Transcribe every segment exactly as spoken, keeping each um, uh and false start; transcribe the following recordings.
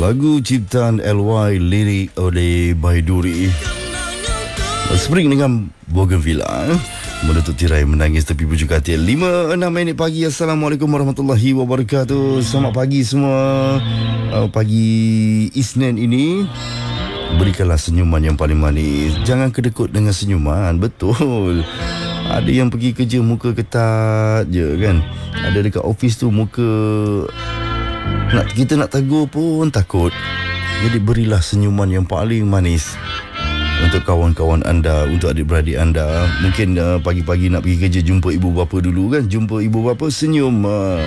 Lagu ciptaan L Y, lirik oleh Baiduri. Spring dengan Bougainvillea menutup tirai menangis tepi pucuk katil. Lima enam minit pagi. Assalamualaikum warahmatullahi wabarakatuh. Selamat pagi semua. uh, Pagi Isnin ini, berikanlah senyuman yang paling manis. Jangan kedekut dengan senyuman. Betul, ada yang pergi kerja muka ketat je kan. Ada dekat office tu muka nak, kita nak tegur pun takut. Jadi berilah senyuman yang paling manis untuk kawan-kawan anda, untuk adik-beradik anda. Mungkin uh, pagi-pagi nak pergi kerja, jumpa ibu bapa dulu kan. Jumpa ibu bapa, senyum. uh,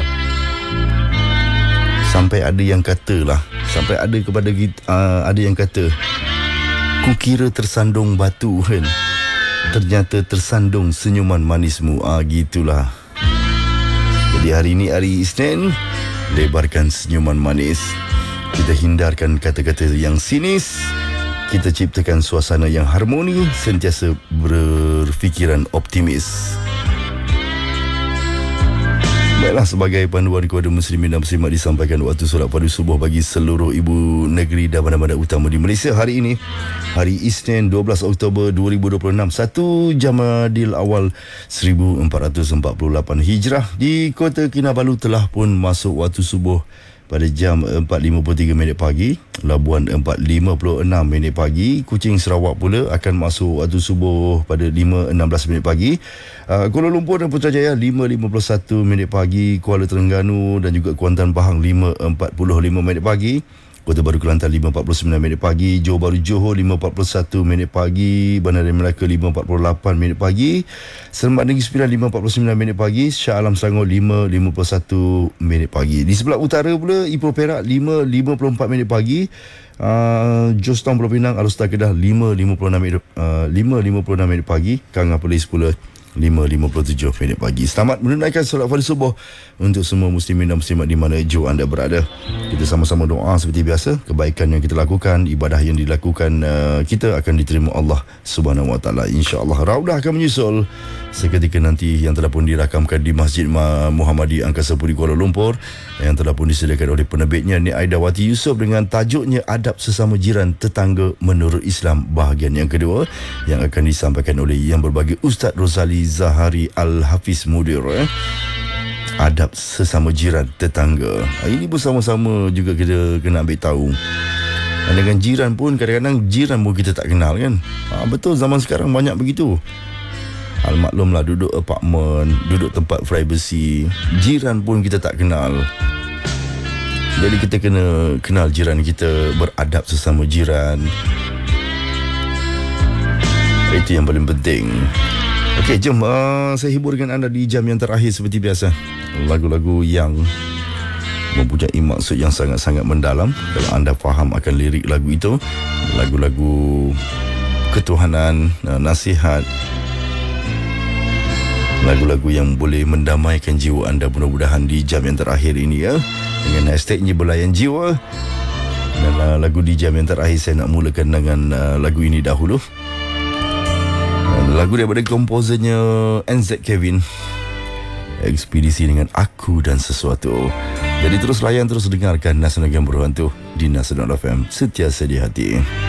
Sampai ada yang kata lah, Sampai ada kepada kita, uh, ada yang kata, ku kira tersandung batu kan, ternyata tersandung senyuman manismu. Ah, gitulah. Jadi hari ini hari Isnin, lebarkan senyuman manis. Kita hindarkan kata-kata yang sinis. Kita ciptakan suasana yang harmoni, sentiasa berfikiran optimis. Baiklah, sebagai panduan kepada muslimin dan muslimat, disampaikan waktu solat padu subuh bagi seluruh ibu negeri dan bandar-bandar utama di Malaysia hari ini, hari Isnin dua belas Oktober dua ribu dua puluh enam, satu Jamadil Awal seribu empat ratus empat puluh lapan Hijrah. Di Kota Kinabalu telah pun masuk waktu subuh pada jam empat lima puluh tiga minit pagi. Labuan empat lima puluh enam minit pagi. Kuching Sarawak pula akan masuk waktu subuh pada lima enam belas minit pagi. uh, Kuala Lumpur dan Putrajaya lima lima puluh satu minit pagi. Kuala Terengganu dan juga Kuantan Pahang lima empat puluh lima minit pagi. Kota Baru Kelantan lima empat puluh sembilan minit pagi. Johor Bahru Johor lima empat puluh satu minit pagi. Bandar Melaka lima empat puluh lapan minit pagi. Seremban Negeri Sembilan lima empat puluh sembilan minit pagi. Shah Alam Selangor lima lima puluh satu minit pagi. Di sebelah utara pula, Ipoh Perak lima lima puluh empat minit pagi. Uh, Jos Town Pulau Pinang, Alustar Kedah lima lima puluh enam minit uh, lima lima puluh enam minit pagi. Kangah Perlis pula lima lima puluh tujuh minit pagi. Selamat menunaikan solat fardu subuh untuk semua muslimin dan muslimat di mana jauh anda berada. Kita sama-sama doa seperti biasa. Kebaikan yang kita lakukan, ibadah yang dilakukan, uh, kita akan diterima Allah Subhanahu Wa Taala, insya-Allah. Raudah akan menyusul seketika nanti, yang telah pun dirakamkan di Masjid Muhammadi Angkasa Puri Kuala Lumpur, yang telah pun disediakan oleh penerbitnya Nik Aidawati Yusof dengan tajuknya Adab Sesama Jiran Tetangga Menurut Islam, bahagian yang kedua, yang akan disampaikan oleh yang berbahagia Ustaz Rosali Zahari Al-Hafiz Mudir. eh? Adab sesama jiran tetangga. Ini bersama-sama juga kita kena ambil tahu. Dan dengan jiran pun, kadang-kadang jiran pun kita tak kenal kan. Ha, betul, zaman sekarang banyak begitu. Al maklumlah, duduk apartmen, duduk tempat privacy, jiran pun kita tak kenal. Jadi kita kena kenal jiran kita, beradab sesama jiran. Itu yang paling penting. Okey, jom uh, saya hiburkan anda di jam yang terakhir seperti biasa. Lagu-lagu yang mempunyai maksud yang sangat-sangat mendalam. Kalau anda faham akan lirik lagu itu, lagu-lagu ketuhanan, uh, nasihat, lagu-lagu yang boleh mendamaikan jiwa anda, mudah-mudahan di jam yang terakhir ini ya, dengan hashtagnya Belayan Jiwa. Dan uh, lagu di jam yang terakhir saya nak mulakan dengan uh, lagu ini dahulu. Lagu daripada komposernya N Z Kevin, Ekspedisi dengan Aku dan Sesuatu. Jadi terus layan, terus dengarkan Nasional Yang Berhantu di Nasional F M, sentiasa di hati.